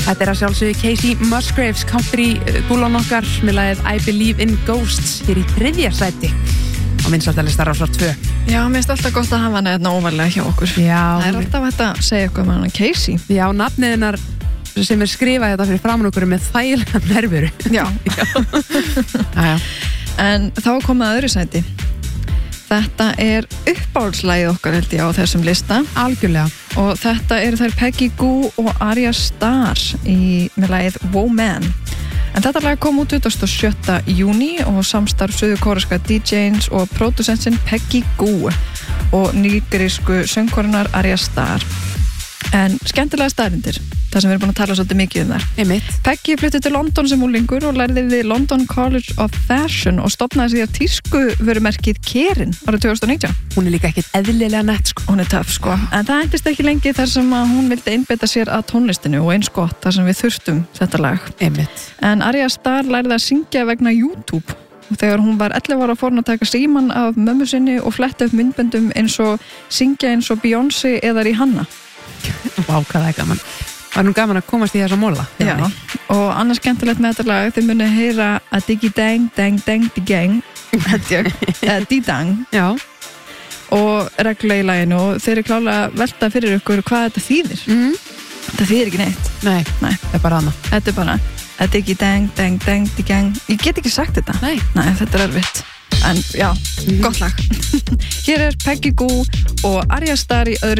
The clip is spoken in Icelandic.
Þetta að sjálfsögðu Casey Musgraves, country dúlan okkar með lagið I Believe in Ghosts hér í 3. sæti á vinsældarlista Rásar 2. Já, mér finnst alltaf gott að hafa hana hérna óvarlega hjá okkur. Já. Það er alltaf hægt að segja eitthvað með hana Casey. Já, nafnið hennar sem skrifað þetta fyrir framan okkur með þægilega nervuru. Já. Já. En þá komið að öðru sæti. Þetta er uppáhaldslagið okkar held ég á þessum lista. Algjörlega. Og þetta eru þær Peggy Gou og Arya Starr með lagið Woman. En þetta lag kom út 27. júní og samstarf suðurkóreska DJs og pródusentsinn Peggy Gou og nígerísku söngkonunar Arya Starr. En skemmtilega staðreyndir, það sem við erum búin að tala svolítið mikið þar. Einmitt. Peggy flutti til London sem unglingur og lærði við London College of Fashion og stofnaði síðan tískuvörumerkið Kerin árið 2019. Hún er líka ekkert eðlilega nett, sko. Hún er töff, sko. En það endist ekki lengi þar sem að hún vildi einbeita sér að tónlistinu og eins gott þar sem við þurftum þetta lag. Einmitt. En Arya Starr lærði að syngja vegna YouTube. Og þegar hún var 11 ára fór hún að taka símann af mömmu sinni og fletta upp myndböndum eins og syngja eins og Beyoncé eða Rihanna. Vá, hvað það er gaman. Var nú gaman að komast í þessa móla? Já, og annars skemmtilegt með þetta lag þið munu heyra að diggi dang, dang, dang, di-gang di-dang Já. og reglulega í laginu og þeir eru klálega að velta fyrir ykkur hvað þetta þýðir. Þetta þýðir ekki neitt. Nei, Nei. það er bara hana. Þetta er bara að diggi dang, dang, dang, di-gang. Ég get ekki sagt þetta. Nei, þetta er erfitt. En já, gott lag. Hér er Peggy Gou og Arya Starr í öðru